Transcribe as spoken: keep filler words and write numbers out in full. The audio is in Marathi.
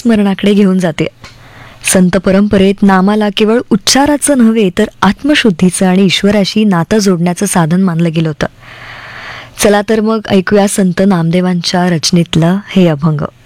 नामस्मरणाकडे घेऊन जाते. संत परंपरेत नामाला केवळ उच्चाराचं नव्हे तर आत्मशुद्धीचं आणि ईश्वराशी नातं जोडण्याचं साधन मानलं गेलं होतं. चला तर मग ऐकूया संत नामदेवांच्या रचनेतलं हे अभंग.